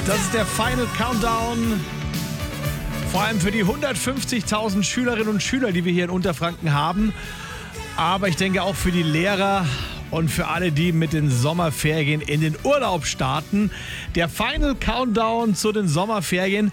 Das ist der Final Countdown. Vor allem für die 150.000 Schülerinnen und Schüler, die wir hier in Unterfranken haben. Aber ich denke auch für die Lehrer und für alle, die mit den Sommerferien in den Urlaub starten. Der Final Countdown zu den Sommerferien.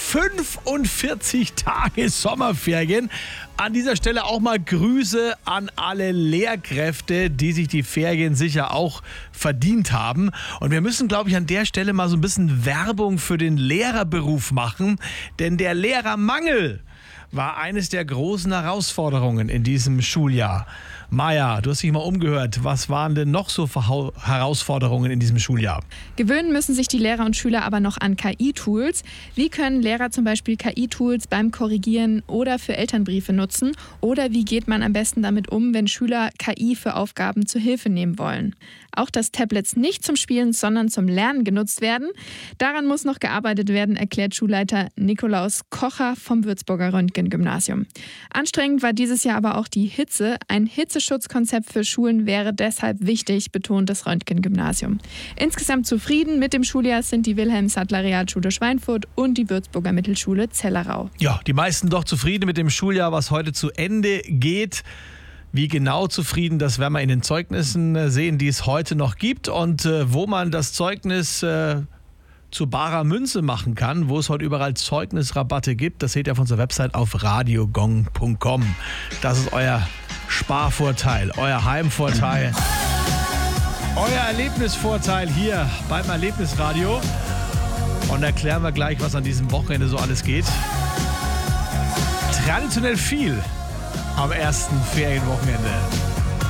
45 Tage Sommerferien. An dieser Stelle auch mal Grüße an alle Lehrkräfte, die sich die Ferien sicher auch verdient haben. Und wir müssen, glaube ich, an der Stelle mal so ein bisschen Werbung für den Lehrerberuf machen. Denn der Lehrermangel war eines der großen Herausforderungen in diesem Schuljahr. Maja, du hast dich mal umgehört. Was waren denn noch so für Herausforderungen in diesem Schuljahr? Gewöhnen müssen sich die Lehrer und Schüler aber noch an KI-Tools. Wie können Lehrer zum Beispiel KI-Tools beim Korrigieren oder für Elternbriefe nutzen? Oder wie geht man am besten damit um, wenn Schüler KI für Aufgaben zur Hilfe nehmen wollen? Auch dass Tablets nicht zum Spielen, sondern zum Lernen genutzt werden. Daran muss noch gearbeitet werden, erklärt Schulleiter Nikolaus Kocher vom Würzburger Röntgen-Gymnasium. Anstrengend war dieses Jahr aber auch die Hitze. Ein Hitzeschutzkonzept für Schulen wäre deshalb wichtig, betont das Röntgen-Gymnasium. Insgesamt zufrieden mit dem Schuljahr sind die Wilhelm-Sattler-Realschule Schweinfurt und die Würzburger Mittelschule Zellerau. Ja, die meisten doch zufrieden mit dem Schuljahr, was heute zu Ende geht. Wie genau zufrieden, das werden wir in den Zeugnissen sehen, die es heute noch gibt. Und wo man das Zeugnis zu barer Münze machen kann, wo es heute überall Zeugnisrabatte gibt, das seht ihr auf unserer Website auf radiogong.com. Das ist euer Sparvorteil, euer Heimvorteil, euer Erlebnisvorteil hier beim Erlebnisradio. Und erklären wir gleich, was an diesem Wochenende so alles geht. Traditionell viel am ersten Ferienwochenende.